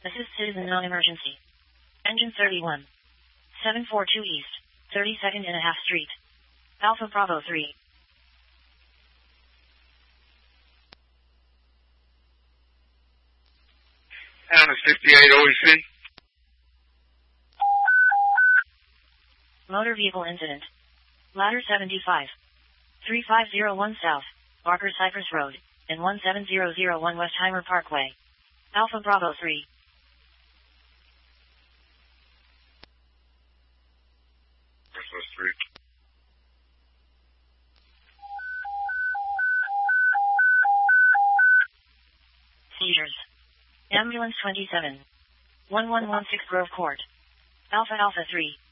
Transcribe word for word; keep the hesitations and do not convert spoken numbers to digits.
Assist citizen non-emergency. Engine thirty-one. seven forty-two East, thirty-second and a half Street. Alpha Bravo three. Anna fifty-eight O E C. Motor vehicle incident. Ladder seventy-five. three five zero one South, Barker Cypress Road, and one seven zero zero one Westheimer Parkway. Alpha Bravo three. Northwest three. Seizures. Ambulance twenty-seven. one one one six Grove Court. Alpha Alpha three.